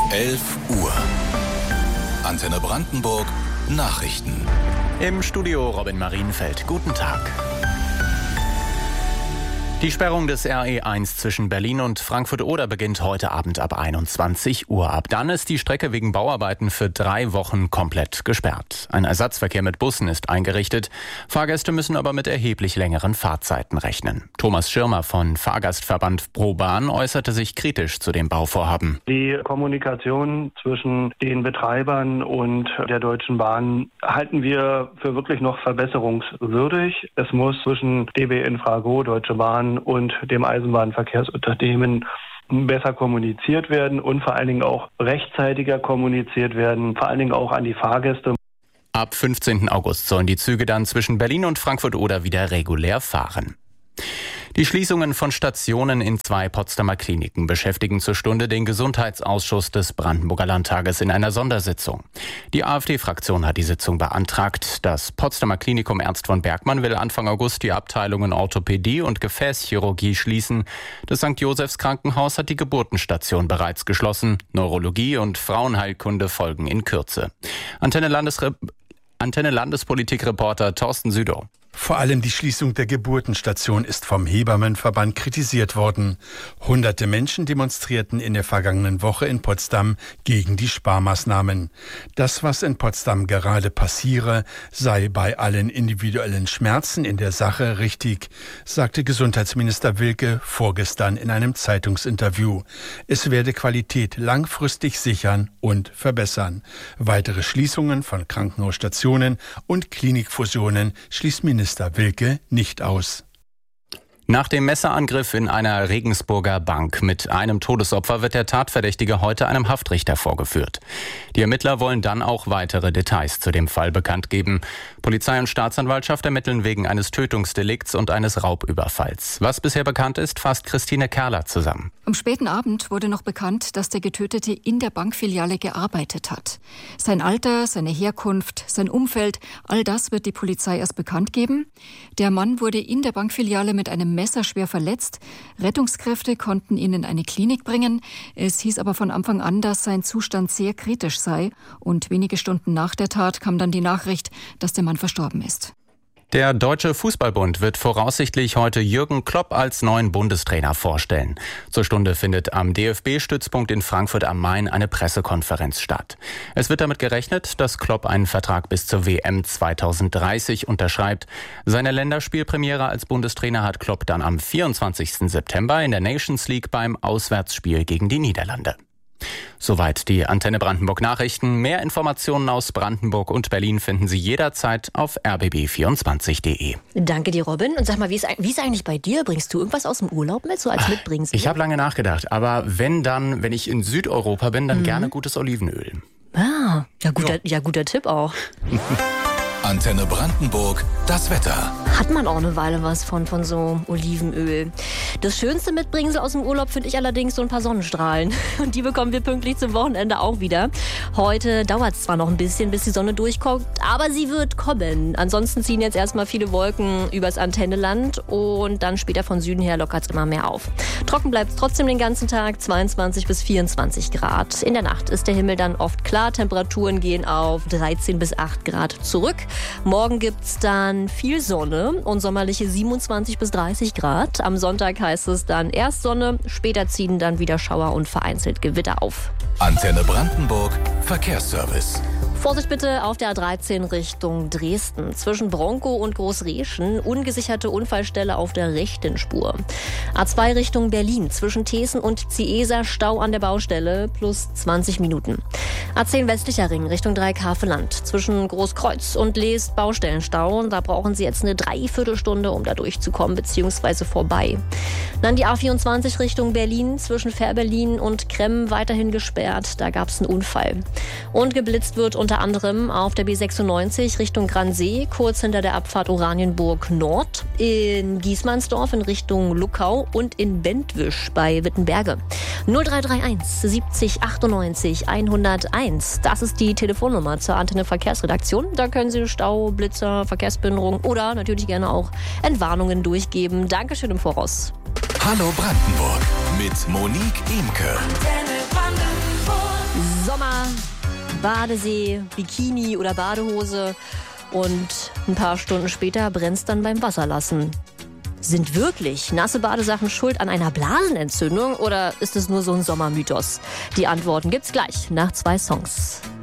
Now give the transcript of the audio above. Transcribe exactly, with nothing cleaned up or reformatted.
elf Uhr. Antenne Brandenburg Nachrichten. Im Studio Robin Marienfeld. Guten Tag. Die Sperrung des R E eins zwischen Berlin und Frankfurt-Oder beginnt heute Abend ab einundzwanzig Uhr. Ab dann ist die Strecke wegen Bauarbeiten für drei Wochen komplett gesperrt. Ein Ersatzverkehr mit Bussen ist eingerichtet. Fahrgäste müssen aber mit erheblich längeren Fahrzeiten rechnen. Thomas Schirmer von Fahrgastverband ProBahn äußerte sich kritisch zu dem Bauvorhaben. Die Kommunikation zwischen den Betreibern und der Deutschen Bahn halten wir für wirklich noch verbesserungswürdig. Es muss zwischen D B Infrago, Deutsche Bahn und dem Eisenbahnverkehrsunternehmen besser kommuniziert werden und vor allen Dingen auch rechtzeitiger kommuniziert werden, vor allen Dingen auch an die Fahrgäste. Ab fünfzehnten August sollen die Züge dann zwischen Berlin und Frankfurt-Oder wieder regulär fahren. Die Schließungen von Stationen in zwei Potsdamer Kliniken beschäftigen zur Stunde den Gesundheitsausschuss des Brandenburger Landtages in einer Sondersitzung. Die AfD-Fraktion hat die Sitzung beantragt. Das Potsdamer Klinikum Ernst von Bergmann will Anfang August die Abteilungen Orthopädie und Gefäßchirurgie schließen. Das Sankt Josephs Krankenhaus hat die Geburtenstation bereits geschlossen. Neurologie und Frauenheilkunde folgen in Kürze. Antenne, Landesre- Antenne Landespolitik-Reporter Thorsten Südow. Vor allem die Schließung der Geburtenstation ist vom Hebammenverband kritisiert worden. Hunderte Menschen demonstrierten in der vergangenen Woche in Potsdam gegen die Sparmaßnahmen. Das, was in Potsdam gerade passiere, sei bei allen individuellen Schmerzen in der Sache richtig, sagte Gesundheitsminister Wilke vorgestern in einem Zeitungsinterview. Es werde Qualität langfristig sichern und verbessern. Weitere Schließungen von Krankenhausstationen und Klinikfusionen schließt Minister Minister Wilke nicht aus. Nach dem Messerangriff in einer Regensburger Bank mit einem Todesopfer wird der Tatverdächtige heute einem Haftrichter vorgeführt. Die Ermittler wollen dann auch weitere Details zu dem Fall bekannt geben. Polizei und Staatsanwaltschaft ermitteln wegen eines Tötungsdelikts und eines Raubüberfalls. Was bisher bekannt ist, fasst Christine Kerler zusammen. Am späten Abend wurde noch bekannt, dass der Getötete in der Bankfiliale gearbeitet hat. Sein Alter, seine Herkunft, sein Umfeld, all das wird die Polizei erst bekannt geben. Der Mann wurde in der Bankfiliale mit einem Messer schwer verletzt. Rettungskräfte konnten ihn in eine Klinik bringen. Es hieß aber von Anfang an, dass sein Zustand sehr kritisch sei. Und wenige Stunden nach der Tat kam dann die Nachricht, dass der Mann verstorben ist. Der Deutsche Fußballbund wird voraussichtlich heute Jürgen Klopp als neuen Bundestrainer vorstellen. Zur Stunde findet am D F B-Stützpunkt in Frankfurt am Main eine Pressekonferenz statt. Es wird damit gerechnet, dass Klopp einen Vertrag bis zur W M zweitausenddreißig unterschreibt. Seine Länderspielpremiere als Bundestrainer hat Klopp dann am vierundzwanzigsten September in der Nations League beim Auswärtsspiel gegen die Niederlande. Soweit die Antenne Brandenburg Nachrichten. Mehr Informationen aus Brandenburg und Berlin finden Sie jederzeit auf r b b vierundzwanzig punkt d e. Danke dir, Robin. Und sag mal, wie ist, wie ist eigentlich bei dir? Bringst du irgendwas aus dem Urlaub mit, so als Mitbringsel? Ich habe lange nachgedacht, aber wenn dann, wenn ich in Südeuropa bin, dann mhm. gerne gutes Olivenöl. Ah, ja guter, ja. ja, guter Tipp auch. Antenne Brandenburg, das Wetter. Hat man auch eine Weile was von, von so Olivenöl. Das schönste Mitbringsel aus dem Urlaub finde ich allerdings so ein paar Sonnenstrahlen. Und die bekommen wir pünktlich zum Wochenende auch wieder. Heute dauert es zwar noch ein bisschen, bis die Sonne durchkommt, aber sie wird kommen. Ansonsten ziehen jetzt erstmal viele Wolken übers Antenneland und dann später von Süden her lockert es immer mehr auf. Trocken bleibt es trotzdem den ganzen Tag, zweiundzwanzig bis vierundzwanzig Grad. In der Nacht ist der Himmel dann oft klar, Temperaturen gehen auf dreizehn bis acht Grad zurück. Morgen gibt's dann viel Sonne und sommerliche siebenundzwanzig bis dreißig Grad. Am Sonntag heißt es dann erst Sonne, später ziehen dann wieder Schauer und vereinzelt Gewitter auf. Antenne Brandenburg, Verkehrsservice. Vorsicht bitte auf der A dreizehn Richtung Dresden. Zwischen Bronkow und Großreschen ungesicherte Unfallstelle auf der rechten Spur. A zwei Richtung Berlin. Zwischen Thesen und Ziesa Stau an der Baustelle plus zwanzig Minuten. A zehn westlicher Ring Richtung Dreieckhaveland. Zwischen Großkreuz und Leest Baustellenstau. Da brauchen Sie jetzt eine Dreiviertelstunde, um da durchzukommen bzw. vorbei. Dann die A vierundzwanzig Richtung Berlin. Zwischen Fährberlin und Kremm weiterhin gesperrt. Da gab es einen Unfall. Und geblitzt wird unter anderem auf der B sechsundneunzig Richtung Gransee, kurz hinter der Abfahrt Oranienburg Nord, in Giesmannsdorf in Richtung Luckau und in Bentwisch bei Wittenberge. null drei drei eins siebzig achtundneunzig hunderteins, das ist die Telefonnummer zur Antenne Verkehrsredaktion. Da können Sie Stau, Blitzer, Verkehrsbehinderung oder natürlich gerne auch Entwarnungen durchgeben. Dankeschön im Voraus. Hallo Brandenburg mit Monique Imke. Sommer, Badesee, Bikini oder Badehose und ein paar Stunden später brennt's dann beim Wasserlassen. Sind wirklich nasse Badesachen schuld an einer Blasenentzündung oder ist es nur so ein Sommermythos? Die Antworten gibt's gleich nach zwei Songs.